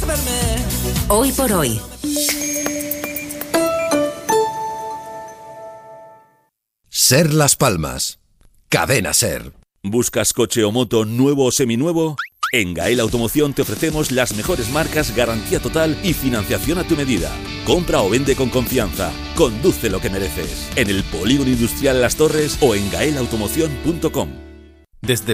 Hoy por hoy. Ser Las Palmas. Cadena Ser. ¿Buscas coche o moto nuevo o seminuevo? En Gael Automoción te ofrecemos las mejores marcas, garantía total y financiación a tu medida. Compra o vende con confianza. Conduce lo que mereces. En el Polígono Industrial Las Torres o en gaelautomoción.com. Desde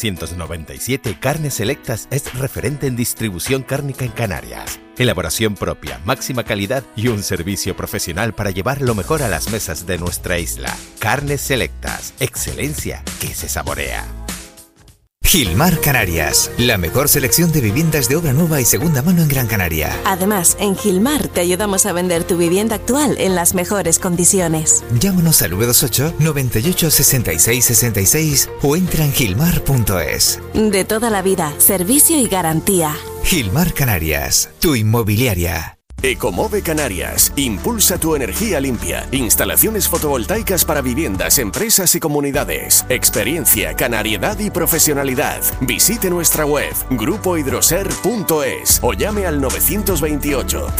1997, Carnes Selectas es referente en distribución cárnica en Canarias. Elaboración propia, máxima calidad y un servicio profesional para llevar lo mejor a las mesas de nuestra isla. Carnes Selectas, excelencia que se saborea. Gilmar Canarias, la mejor selección de viviendas de obra nueva y segunda mano en Gran Canaria. Además, en Gilmar te ayudamos a vender tu vivienda actual en las mejores condiciones. Llámanos al 928 98 66 66 o entra en gilmar.es. De toda la vida, servicio y garantía. Gilmar Canarias, tu inmobiliaria. Ecomove Canarias. Impulsa tu energía limpia. Instalaciones fotovoltaicas para viviendas, empresas y comunidades. Experiencia, canariedad y profesionalidad. Visite nuestra web grupohidroser.es o llame al 928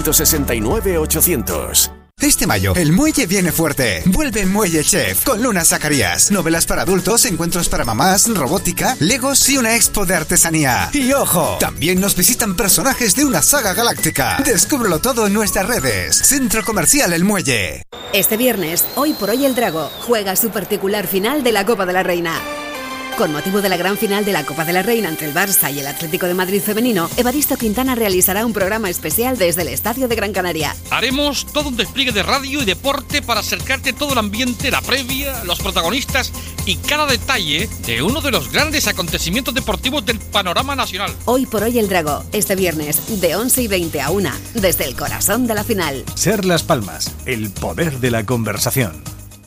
369 800. Este mayo, el Muelle viene fuerte. Vuelve Muelle Chef con Luna Zacarías. Novelas para adultos, encuentros para mamás, robótica, legos y una expo de artesanía. Y ojo, también nos visitan personajes de una saga galáctica. Descúbrelo todo en nuestras redes. Centro Comercial El Muelle. Este viernes, Hoy por Hoy el Drago juega su particular final de la Copa de la Reina. Con motivo de la gran final de la Copa de la Reina entre el Barça y el Atlético de Madrid femenino, Evaristo Quintana realizará un programa especial desde el Estadio de Gran Canaria. Haremos todo un despliegue de radio y deporte para acercarte todo el ambiente, la previa, los protagonistas y cada detalle de uno de los grandes acontecimientos deportivos del panorama nacional. Hoy por Hoy el Drago, este viernes de 11:20 a 1, desde el corazón de la final. Ser Las Palmas, el poder de la conversación.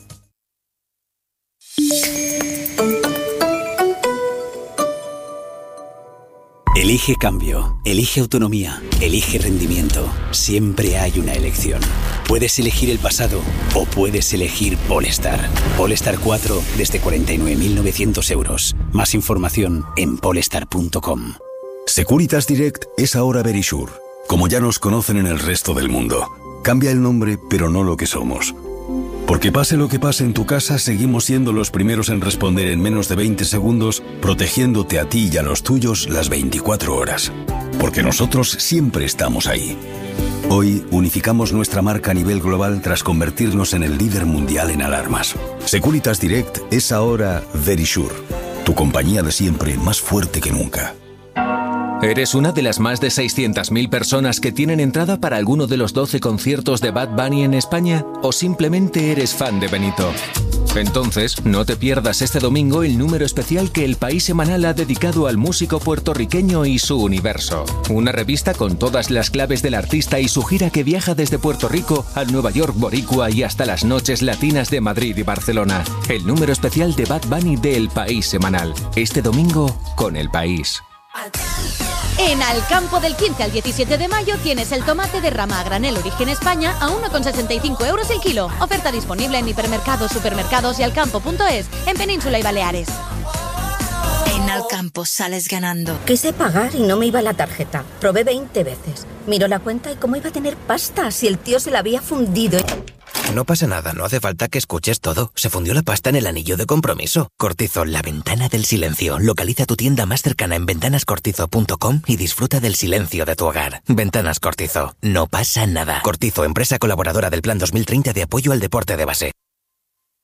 Elige cambio, elige autonomía, elige rendimiento. Siempre hay una elección. Puedes elegir el pasado o puedes elegir Polestar. Polestar 4 desde 49.900 euros. Más información en polestar.com. Securitas Direct es ahora Verisure, como ya nos conocen en el resto del mundo. Cambia el nombre, pero no lo que somos. Porque pase lo que pase en tu casa, seguimos siendo los primeros en responder en menos de 20 segundos, protegiéndote a ti y a los tuyos las 24 horas. Porque nosotros siempre estamos ahí. Hoy unificamos nuestra marca a nivel global tras convertirnos en el líder mundial en alarmas. Securitas Direct es ahora Verisure, tu compañía de siempre más fuerte que nunca. ¿Eres una de las más de 600.000 personas que tienen entrada para alguno de los 12 conciertos de Bad Bunny en España? ¿O simplemente eres fan de Benito? Entonces, no te pierdas este domingo el número especial que El País Semanal ha dedicado al músico puertorriqueño y su universo. Una revista con todas las claves del artista y su gira que viaja desde Puerto Rico al Nueva York boricua y hasta las noches latinas de Madrid y Barcelona. El número especial de Bad Bunny de El País Semanal. Este domingo con El País. En Alcampo del 15 al 17 de mayo tienes el tomate de rama a granel Origen España a 1,65 euros el kilo. Oferta disponible en hipermercados, supermercados y alcampo.es en Península y Baleares. En Alcampo sales ganando. Quise pagar y no me iba la tarjeta. Probé 20 veces. Miró la cuenta y cómo iba a tener pasta si el tío se la había fundido. No pasa nada, no hace falta que escuches todo. Se fundió la pasta en el anillo de compromiso. Cortizo, la ventana del silencio. Localiza tu tienda más cercana en ventanascortizo.com y disfruta del silencio de tu hogar. Ventanas Cortizo. No pasa nada. Cortizo, empresa colaboradora del Plan 2030 de apoyo al deporte de base.